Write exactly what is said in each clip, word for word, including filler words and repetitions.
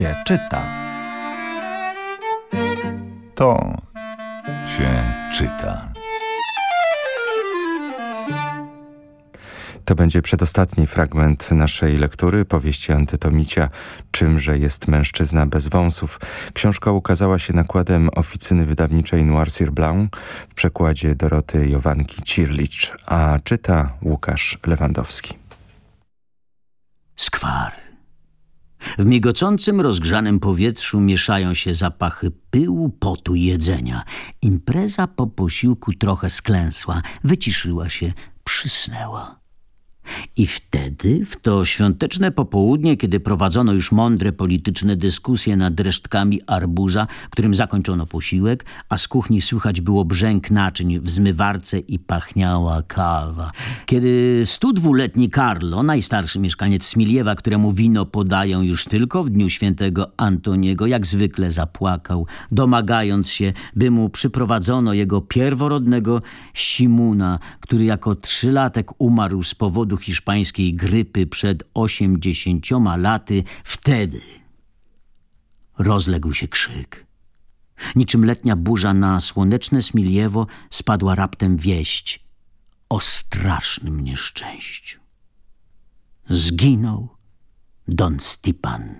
się czyta. To się czyta. To będzie przedostatni fragment naszej lektury powieści Antytomicia Czymże jest mężczyzna bez wąsów. Książka ukazała się nakładem oficyny wydawniczej Noircir Blanc w przekładzie Doroty Jowanki-Cirlicz, a czyta Łukasz Lewandowski. Skwar. W migocącym, rozgrzanym powietrzu mieszają się zapachy pyłu, potu i jedzenia. Impreza po posiłku trochę sklęsła, wyciszyła się, przysnęła. I wtedy, w to świąteczne popołudnie, kiedy prowadzono już mądre polityczne dyskusje nad resztkami arbuza, którym zakończono posiłek, a z kuchni słychać było brzęk naczyń w zmywarce i pachniała kawa. Kiedy studwuletni Carlo, najstarszy mieszkaniec Smiljewa, któremu wino podają już tylko w dniu świętego Antoniego, jak zwykle zapłakał, domagając się, by mu przyprowadzono jego pierworodnego Simuna, który jako trzylatek umarł z powodu hiszpańskiej grypy przed osiemdziesięcioma laty, wtedy rozległ się krzyk. Niczym letnia burza na słoneczne Smiljewo spadła raptem wieść o strasznym nieszczęściu. Zginął Don Stipan.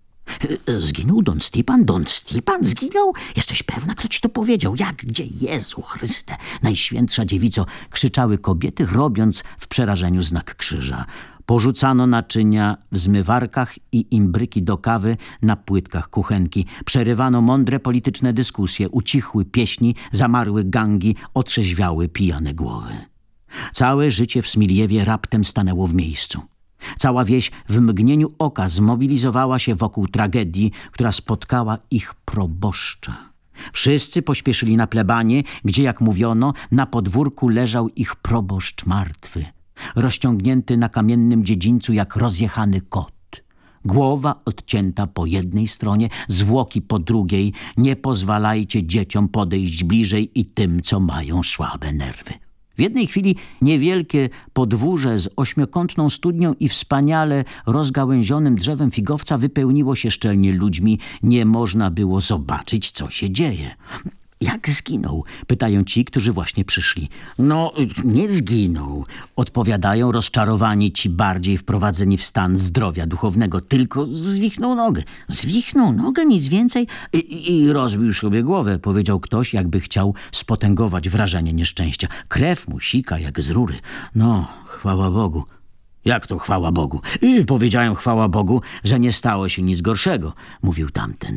Zginął Don Stipan? Don Stipan zginął? Jesteś pewna, kto ci to powiedział? Jak? Gdzie? Jezu Chryste! Najświętsza dziewico! Krzyczały kobiety, robiąc w przerażeniu znak krzyża. Porzucano naczynia w zmywarkach i imbryki do kawy na płytkach kuchenki. Przerywano mądre polityczne dyskusje, ucichły pieśni, zamarły gangi, otrzeźwiały pijane głowy. Całe życie w Smiljewie raptem stanęło w miejscu. Cała wieś w mgnieniu oka zmobilizowała się wokół tragedii, która spotkała ich proboszcza. Wszyscy pośpieszyli na plebanie, gdzie, jak mówiono, na podwórku leżał ich proboszcz martwy, rozciągnięty na kamiennym dziedzińcu jak rozjechany kot. Głowa odcięta po jednej stronie, zwłoki po drugiej. Nie pozwalajcie dzieciom podejść bliżej i tym, co mają słabe nerwy. W jednej chwili niewielkie podwórze z ośmiokątną studnią i wspaniale rozgałęzionym drzewem figowca wypełniło się szczelnie ludźmi. Nie można było zobaczyć, co się dzieje. Jak zginął? Pytają ci, którzy właśnie przyszli. No, nie zginął, odpowiadają rozczarowani ci bardziej wprowadzeni w stan zdrowia duchownego. Tylko zwichnął nogę. Zwichnął nogę, nic więcej i, i rozbił sobie głowę, powiedział ktoś, jakby chciał spotęgować wrażenie nieszczęścia. Krew mu sika jak z rury. No, chwała Bogu. Jak to chwała Bogu? I powiedziałem chwała Bogu, że nie stało się nic gorszego, mówił tamten.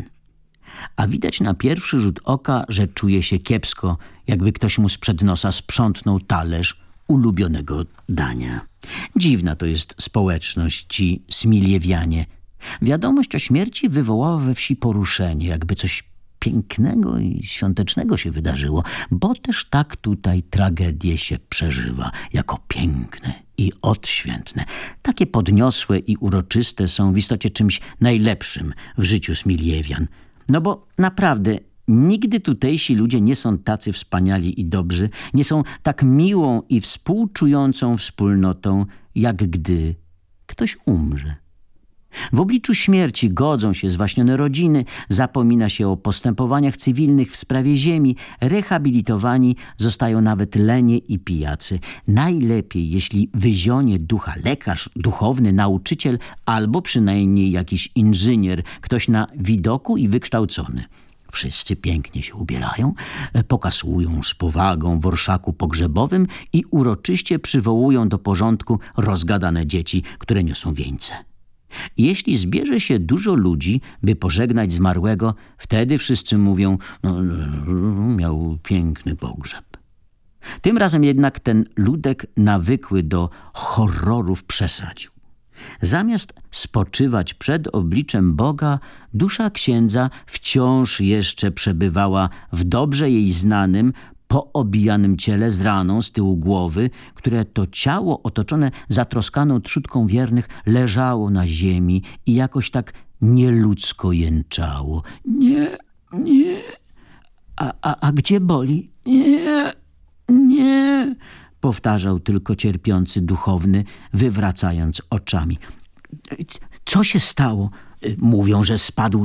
A widać na pierwszy rzut oka, że czuje się kiepsko, jakby ktoś mu sprzed nosa sprzątnął talerz ulubionego dania. Dziwna to jest społeczność, ci Smiljewianie. Wiadomość o śmierci wywołała we wsi poruszenie, jakby coś pięknego i świątecznego się wydarzyło, bo też tak tutaj tragedie się przeżywa, jako piękne i odświętne. Takie podniosłe i uroczyste są w istocie czymś najlepszym w życiu Smiljewian. No bo naprawdę nigdy tutejsi ludzie nie są tacy wspaniali i dobrzy, nie są tak miłą i współczującą wspólnotą, jak gdy ktoś umrze. W obliczu śmierci godzą się zwaśnione rodziny, zapomina się o postępowaniach cywilnych w sprawie ziemi, rehabilitowani zostają nawet lenie i pijacy. Najlepiej, jeśli wyzionie ducha lekarz, duchowny, nauczyciel albo przynajmniej jakiś inżynier, ktoś na widoku i wykształcony. Wszyscy pięknie się ubierają, pokasują z powagą w orszaku pogrzebowym i uroczyście przywołują do porządku rozgadane dzieci, które niosą wieńce. Jeśli zbierze się dużo ludzi, by pożegnać zmarłego, wtedy wszyscy mówią, no, miał piękny pogrzeb. Tym razem jednak ten ludek nawykły do horrorów przesadził. Zamiast spoczywać przed obliczem Boga, dusza księdza wciąż jeszcze przebywała w dobrze jej znanym, poobijanym ciele z raną z tyłu głowy, które to ciało otoczone zatroskaną trzódką wiernych leżało na ziemi i jakoś tak nieludzko jęczało. Nie, nie. A, a, a gdzie boli? Nie, nie. Powtarzał tylko cierpiący duchowny, wywracając oczami. Co się stało? Mówią, że spadł